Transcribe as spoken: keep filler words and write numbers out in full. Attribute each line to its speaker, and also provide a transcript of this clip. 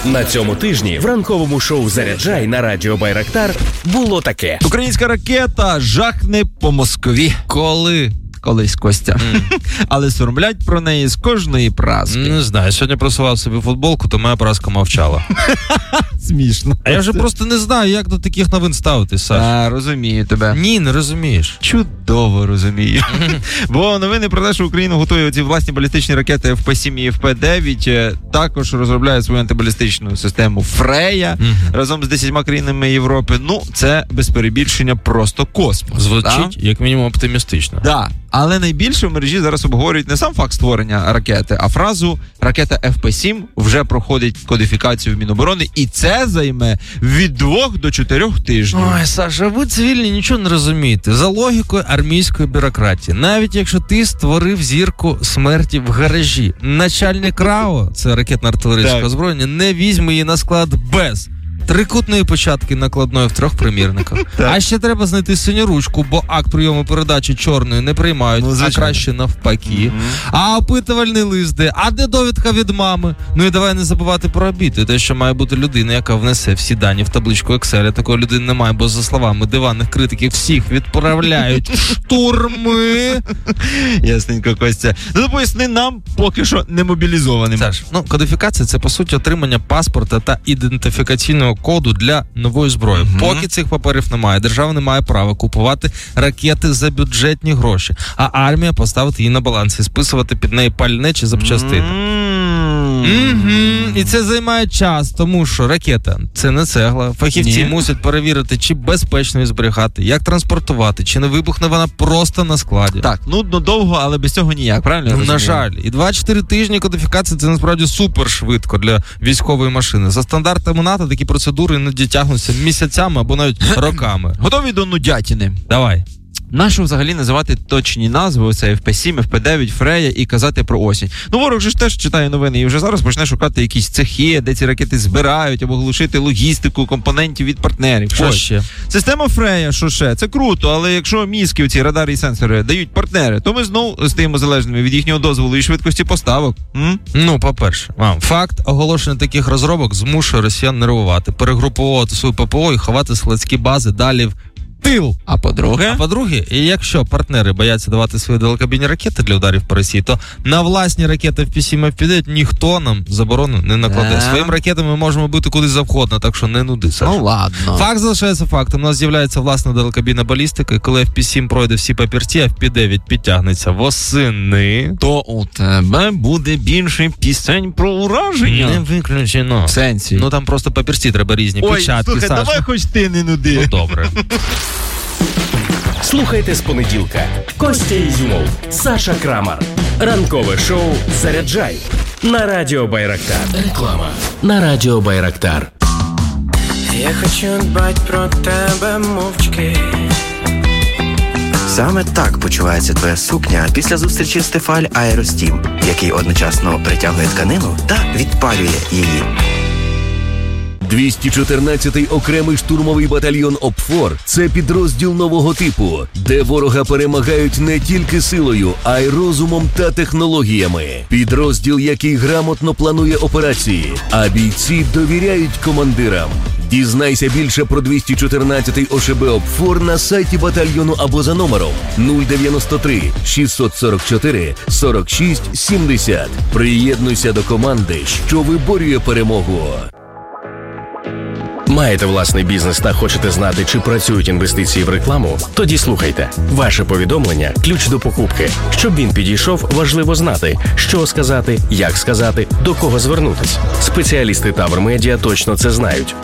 Speaker 1: На цьому тижні в ранковому шоу «Заряджай» на радіо Байрактар було таке.
Speaker 2: Українська ракета жахне по Москві.
Speaker 3: Коли?
Speaker 2: Колись, Костя. Mm. Але соромлять про неї з кожної праски.
Speaker 3: Не знаю, сьогодні просував собі футболку, то моя праска мовчала.
Speaker 2: Смішно.
Speaker 3: А я вже просто не знаю, як до таких новин ставитись, Саш.
Speaker 2: А, розумію тебе.
Speaker 3: Ні, не розумієш.
Speaker 2: Чудово розумію. Бо новини про те, що Україна готує ці власні балістичні ракети еф пі сім і еф пі дев'ять, також розробляє свою антибалістичну систему Фрея mm-hmm. разом з десятьма країнами Європи. Ну, це без перебільшення просто космос.
Speaker 3: Звучить, як мінімум, оптимістично.
Speaker 2: Так. Але найбільше в мережі зараз обговорюють не сам факт створення ракети, а фразу «ракета еф пі сім вже проходить кодифікацію в Міноборони, і це займе від двох до чотирьох тижнів».
Speaker 3: Ой, Саша, ви цивільні нічого не розумієте. За логікою армійської бюрократії. Навіть якщо ти створив зірку смерті в гаражі, начальник РАО, це ракетно-артилерійське озброєння, не візьме її на склад без трикутної початки накладної в трьох примірниках. А ще треба знайти синю ручку, бо акт прийому передачі чорної не приймають, ну, а краще навпаки. Mm-hmm. А опитувальний лист де? А де довідка від мами? Ну і давай не забувати про обід. І те, що має бути людина, яка внесе всі дані в табличку Excel. Такої людини немає, бо за словами диванних критиків всіх відправляють в штурми.
Speaker 2: Ясненько, Костя. Ну, поясни нам поки що не мобілізованим.
Speaker 3: Саш, ну, кодифікація – це, по суті, отримання паспорта та ідентифікаційного коду для нової зброї. Mm-hmm. Поки цих паперів немає, держава не має права купувати ракети за бюджетні гроші, а армія поставити її на баланс і списувати під неї пальне чи запчастини. Mm-hmm. Mm-hmm. І це займає час, тому що ракета – це не цегла. Фахівці Ні. мусять перевірити, чи безпечно її зберігати, як транспортувати, чи не вибухне вона просто на складі.
Speaker 2: Так, нудно довго, але без цього ніяк, правильно?
Speaker 3: Ну, на жаль. І два-чотири тижні кодифікації – це насправді супер швидко для військової машини. За стандартами НАТО такі процедури іноді тягнуться місяцями або навіть роками.
Speaker 2: Готові до нудятини?
Speaker 3: Давай.
Speaker 2: Нащо взагалі називати точні назви, оце еф пі сім, еф пі дев'ять, Фрея і казати про осінь? Ну, ворог же ж теж читає новини і вже зараз почне шукати якісь цехи, де ці ракети збирають, або глушити логістику компонентів від партнерів.
Speaker 3: Що
Speaker 2: Ось.
Speaker 3: ще?
Speaker 2: Система Фрея, що ще? Це круто, але якщо мізки, оці радари і сенсори дають партнери, то ми знову стаємо залежними від їхнього дозволу і швидкості поставок. М?
Speaker 3: Ну, по-перше, а, факт оголошення таких розробок змушує росіян нервувати, перегруповувати свою ППО і ховати складські бази далі в тил.
Speaker 2: А по-друге?
Speaker 3: А по-друге, і якщо партнери бояться давати свої далекобійні ракети для ударів по Росії, то на власні ракети еф пі сім і еф пі дев'ять ніхто нам заборону не накладе. Yeah. Своїми ракетами ми можемо бути куди завгодно, так що не нуди, Саша.
Speaker 2: Ну ладно.
Speaker 3: Факт залишається фактом. У нас з'являється власна далекобійна балістика, і коли еф пі сім пройде всі папірці, а еф пі дев'ять підтягнеться восени,
Speaker 2: то у тебе буде більше пісень про ураження.
Speaker 3: Не виключено.
Speaker 2: В сенсі?
Speaker 3: Ну там просто папірці треба різні.
Speaker 2: Ой,
Speaker 3: печатки,
Speaker 2: слухай,
Speaker 3: Саша.
Speaker 2: Давай хоч ти не нуди.
Speaker 3: Ну, добре.
Speaker 1: Слухайте з понеділка. Костя Ізюмов, Саша Крамар. Ранкове шоу «Заряджай» на радіо Байрактар. Реклама на радіо Байрактар.
Speaker 4: Я хочу дбать про тебе мовчки. Саме так почувається твоя сукня після зустрічі з Тефаль Аеростім, який одночасно притягує тканину та відпалює її.
Speaker 1: двісті чотирнадцятий окремий штурмовий батальйон ОПФОР – це підрозділ нового типу, де ворога перемагають не тільки силою, а й розумом та технологіями. Підрозділ, який грамотно планує операції, а бійці довіряють командирам. Дізнайся більше про двісті чотирнадцятий о ш б ОПФОР на сайті батальйону або за номером нуль дев'яносто три шістсот сорок чотири сорок шість сімдесят. Приєднуйся до команди, що виборює перемогу. Маєте власний бізнес та хочете знати, чи працюють інвестиції в рекламу? Тоді слухайте. Ваше повідомлення – ключ до покупки. Щоб він підійшов, важливо знати, що сказати, як сказати, до кого звернутись. Спеціалісти Тавр Медіа точно це знають.